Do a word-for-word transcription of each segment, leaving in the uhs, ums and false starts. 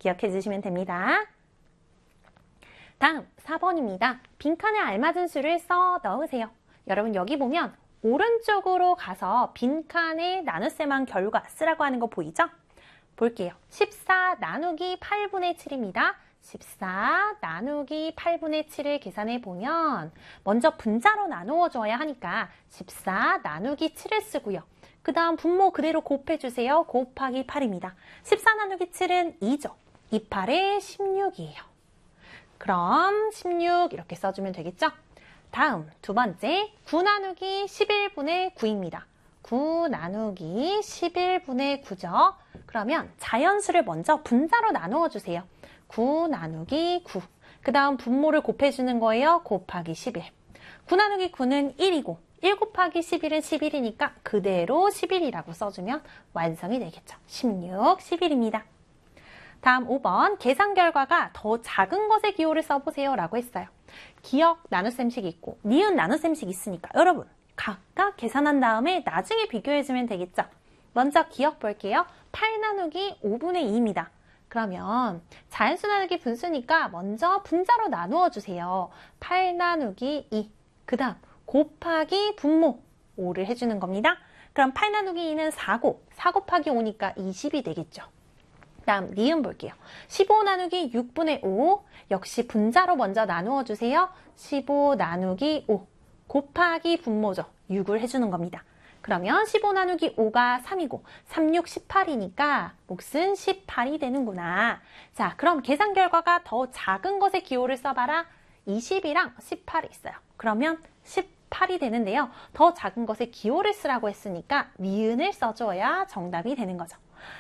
기억해 주시면 됩니다. 다음 사 번입니다. 빈칸에 알맞은 수를 써 넣으세요. 여러분 여기 보면 오른쪽으로 가서 빈칸에 나눗셈한 결과 쓰라고 하는 거 보이죠? 볼게요. 십사 나누기 팔분의 칠입니다. 십사 나누기 팔분의 칠을 계산해 보면 먼저 분자로 나누어 줘야 하니까 십사 나누기 칠을 쓰고요. 그 다음 분모 그대로 곱해주세요. 곱하기 팔입니다. 십사 나누기 칠은 이죠. 이, 팔에 십육이에요. 그럼 십육 이렇게 써주면 되겠죠? 다음 두 번째 구 나누기 십일분의 구입니다. 구 나누기 십일분의 구죠. 그러면 자연수를 먼저 분자로 나누어 주세요. 구 나누기 구. 그 다음 분모를 곱해주는 거예요. 곱하기 십일. 구 나누기 구는 일이고 일 곱하기 십일은 십일이니까 그대로 십일이라고 써주면 완성이 되겠죠. 십육, 십일입니다. 다음 오 번 계산 결과가 더 작은 것의 기호를 써보세요 라고 했어요. 기억 나눗셈식 있고 니은 나눗셈식 있으니까 여러분 각각 계산한 다음에 나중에 비교해주면 되겠죠. 먼저 기억 볼게요. 팔 나누기 오분의 이입니다. 그러면 자연수 나누기 분수니까 먼저 분자로 나누어 주세요. 팔 나누기 이. 그 다음 곱하기 분모 오를 해주는 겁니다. 그럼 팔 나누기 이는 사고 사 곱하기 오니까 이십이 되겠죠. 다음 니은 볼게요. 십오 나누기 육분의 오. 역시 분자로 먼저 나누어 주세요. 십오 나누기 오. 곱하기 분모죠. 육을 해주는 겁니다. 그러면 십오 나누기 오가 삼이고 삼, 육, 십팔이니까 몫은 십팔이 되는구나. 자, 그럼 계산 결과가 더 작은 것의 기호를 써봐라. 이십이랑 십팔이 있어요. 그러면 십팔이 되는데요. 더 작은 것의 기호를 쓰라고 했으니까 니은을 써줘야 정답이 되는 거죠.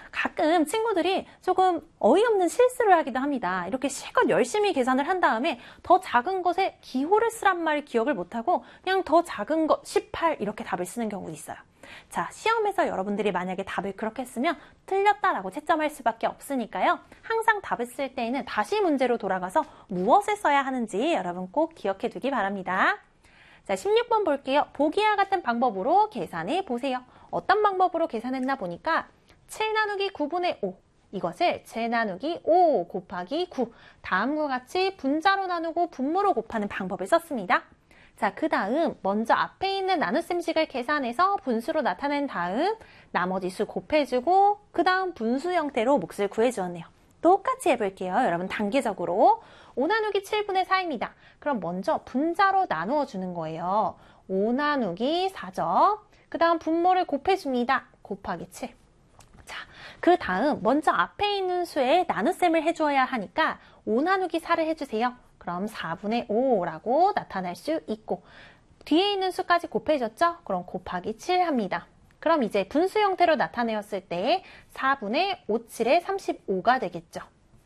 가끔 친구들이 조금 어이없는 실수를 하기도 합니다. 이렇게 실컷 열심히 계산을 한 다음에 더 작은 것에 기호를 쓰란 말을 기억을 못하고 그냥 더 작은 것 십팔 이렇게 답을 쓰는 경우도 있어요. 자, 시험에서 여러분들이 만약에 답을 그렇게 쓰면 틀렸다라고 채점할 수밖에 없으니까요. 항상 답을 쓸 때에는 다시 문제로 돌아가서 무엇을 써야 하는지 여러분 꼭 기억해 두기 바랍니다. 자, 십육 번 볼게요. 보기와 같은 방법으로 계산해 보세요. 어떤 방법으로 계산했나 보니까 칠 나누기 구분의 오. 이것을 칠 나누기 오 곱하기 구. 다음과 같이 분자로 나누고 분모로 곱하는 방법을 썼습니다. 자, 그 다음 먼저 앞에 있는 나눗셈식을 계산해서 분수로 나타낸 다음 나머지 수 곱해주고 그 다음 분수 형태로 몫을 구해주었네요. 똑같이 해볼게요. 여러분 단계적으로. 오 나누기 칠분의 사입니다. 그럼 먼저 분자로 나누어 주는 거예요. 오 나누기 사죠. 그 다음 분모를 곱해줍니다. 곱하기 칠. 자, 그 다음 먼저 앞에 있는 수에 나눗셈을 해주어야 하니까 오 나누기 사를 해주세요. 그럼 사분의 오라고 나타날 수 있고 뒤에 있는 수까지 곱해줬죠? 그럼 곱하기 칠 합니다. 그럼 이제 분수 형태로 나타내었을 때 사분의 오, 칠에 삼십오가 되겠죠.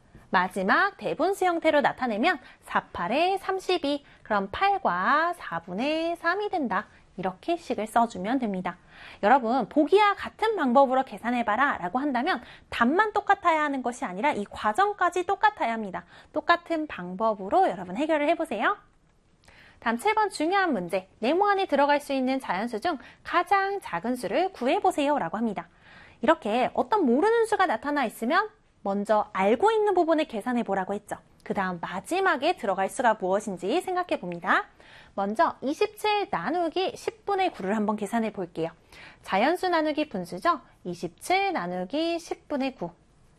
마지막 대분수 형태로 나타내면 사, 팔에 삼십이. 그럼 팔과 사분의 삼이 된다. 이렇게 식을 써주면 됩니다. 여러분 보기와 같은 방법으로 계산해봐라 라고 한다면 답만 똑같아야 하는 것이 아니라 이 과정까지 똑같아야 합니다. 똑같은 방법으로 여러분 해결을 해보세요. 다음 칠 번 중요한 문제. 네모 안에 들어갈 수 있는 자연수 중 가장 작은 수를 구해보세요 라고 합니다. 이렇게 어떤 모르는 수가 나타나 있으면 먼저 알고 있는 부분을 계산해 보라고 했죠. 그 다음 마지막에 들어갈 수가 무엇인지 생각해 봅니다. 먼저 이십칠 나누기 십분의 구를 한번 계산해 볼게요. 자연수 나누기 분수죠. 이십칠 나누기 십분의 구.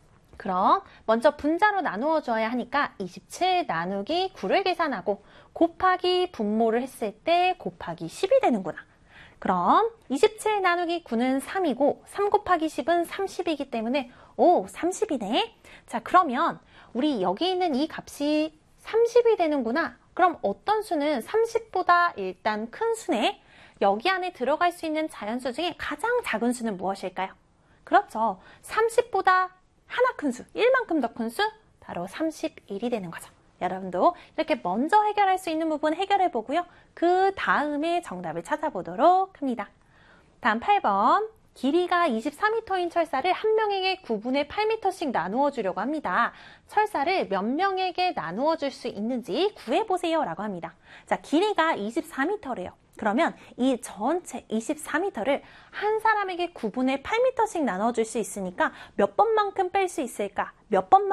그럼 먼저 분자로 나누어 줘야 하니까 이십칠 나누기 구를 계산하고 곱하기 분모를 했을 때 곱하기 십이 되는구나. 그럼 이십칠 나누기 구는 삼이고 삼 곱하기 십은 삼십이기 때문에 오, 삼십이네. 자, 그러면 우리 여기 있는 이 값이 삼십이 되는구나. 그럼 어떤 수는 삼십보다 일단 큰 수네. 여기 안에 들어갈 수 있는 자연수 중에 가장 작은 수는 무엇일까요? 그렇죠. 삼십보다 하나 큰 수, 일만큼 더 큰 수, 바로 삼십일이 되는 거죠. 여러분도 이렇게 먼저 해결할 수 있는 부분 해결해 보고요. 그 다음에 정답을 찾아보도록 합니다. 다음 팔 번. 길이가 이십사 미터인 철사를 한 명에게 구분의 팔 미터씩 나누어 주려고 합니다. 철사를 몇 명에게 나누어 줄 수 있는지 구해보세요 라고 합니다. 자, 길이가 이십사 미터래요. 그러면 이 전체 이십사 미터를 한 사람에게 구분의 팔 미터씩 나눠줄 수 있으니까 몇 번만큼 뺄 수 있을까? 몇 번만